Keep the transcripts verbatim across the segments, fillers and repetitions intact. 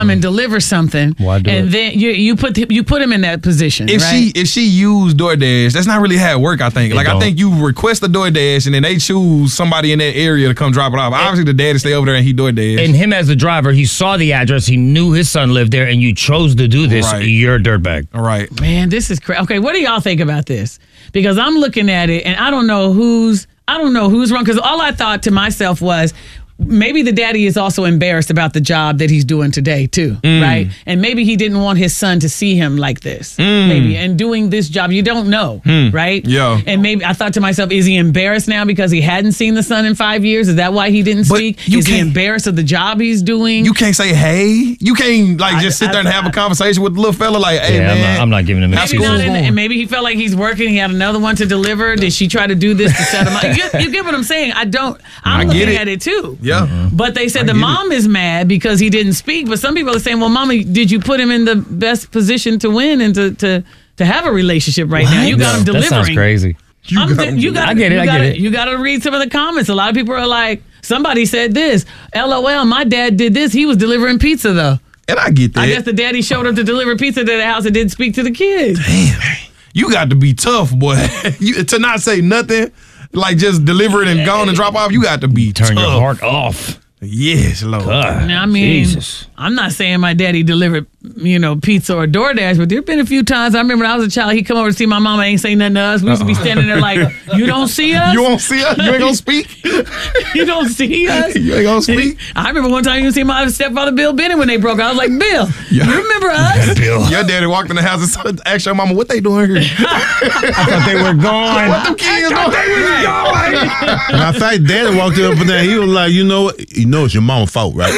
and deliver something, Why do and it? then you you put you put him in that position. If right? she if she used DoorDash, that's not really how it work. I think. It Like don't. I think you request a DoorDash, and then they choose somebody in that area to come drop it off. Obviously, the daddy stay over there and he DoorDash. And him as the driver, he saw the address, he knew his son lived there, and you chose to do this. Right. You're a dirtbag. All right. Man, this is crazy. Okay, what do y'all think about this? Because I'm looking at it, and I don't know who's I don't know who's wrong. Because all I thought to myself was, maybe the daddy is also embarrassed about the job that he's doing today too, Mm. right? And maybe he didn't want his son to see him like this. Maybe and doing this job, you don't know, right? Mm. Yeah. And maybe I thought to myself, is he embarrassed now because he hadn't seen the son in five years? Is that why he didn't But speak? you Is he can't- embarrassed of the job he's doing? You can't say hey. You can't like I- just sit I- there and have a conversation with the little fella like, hey Yeah, I'm man. not, I'm not giving him Maybe Maybe excuses. not, and, and maybe he felt like he's working. He had another one to deliver. Did she try to do this to set him up? You, you get what I'm saying? I don't. I'm I get looking it. at it too. Yeah. But they said I the get mom is mad because he didn't speak. But some people are saying, well, Mama, did you put him in the best position to win and to to, to have a relationship right now? You got him That delivering. sounds crazy. You I'm got th- him you got I get it, You I got get it. You got to read some of the comments. A lot of people are like, somebody said this. LOL, my dad did this. He was delivering pizza though. And I get that. I guess the daddy showed up to deliver pizza to the house and didn't speak to the kids. You got to be tough, boy. you, to not say nothing, like just deliver it and go on and drop off. You got to be Turn tough. your heart off. Yes, Lord. God, Now, I mean, Jesus. I'm not saying my daddy delivered, you know, pizza or DoorDash, but there've been a few times. I remember when I was a child, he'd come over to see my mama, ain't say nothing to us. We used to be standing there like, you don't see us? You won't see us? You ain't gonna speak? You don't see us? You ain't gonna speak? I remember one time you see my stepfather Bill Bennett when they broke up. I was like, Bill, Yeah. you remember us? Your daddy walked in the house and asked your mama, what they doing here? I thought they were gone. What them kids doing? Matter of fact, Daddy walked up and down. He was like, you know what? You know it's your mama's fault, right?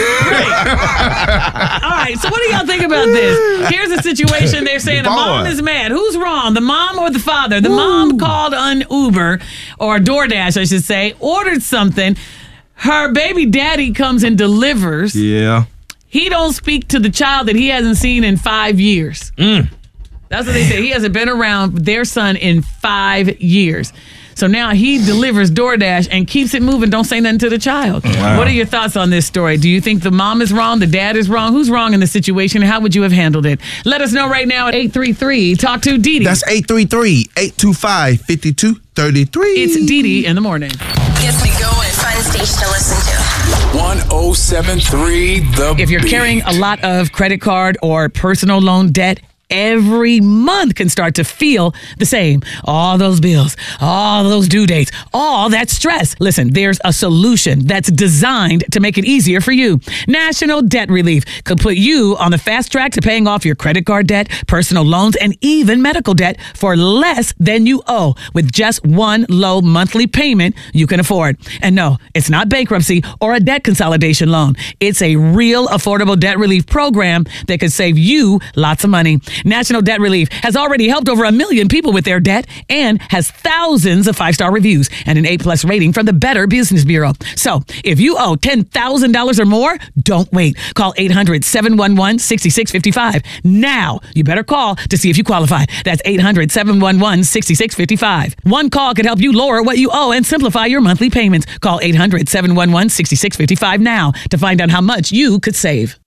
All right, so what do y'all think about this? Here's a situation. They're saying the Boy. mom is mad. Who's wrong, the mom or the father? The mom called on Uber, or DoorDash, I should say, ordered something. Her baby daddy comes and delivers. Yeah. He don't speak to the child that he hasn't seen in five years. That's what they say. He hasn't been around their son in five years. So now he delivers DoorDash and keeps it moving. Don't say nothing to the child. Wow. What are your thoughts on this story? Do you think the mom is wrong? The dad is wrong? Who's wrong in the situation? How would you have handled it? Let us know right now at eight three three. Talk to Dee Dee. That's eight three three, eight two five, five two three three. It's Dee Dee in the morning. Gets me going. Find a station to listen to. one oh seven three The If you're Beat. carrying a lot of credit card or personal loan debt, every month can start to feel the same. All those bills, all those due dates, all that stress. Listen, there's a solution that's designed to make it easier for you. National Debt Relief could put you on the fast track to paying off your credit card debt, personal loans, and even medical debt for less than you owe with just one low monthly payment you can afford. And no, it's not bankruptcy or a debt consolidation loan. It's a real affordable debt relief program that could save you lots of money. National Debt Relief has already helped over a million people with their debt and has thousands of five-star reviews and an A-plus rating from the Better Business Bureau. So if you owe ten thousand dollars or more, don't wait. Call eight hundred, seven one one, six six five five. Now, you better call to see if you qualify. That's eight hundred, seven one one, six six five five. One call could help you lower what you owe and simplify your monthly payments. Call eight hundred, seven one one, six six five five now to find out how much you could save.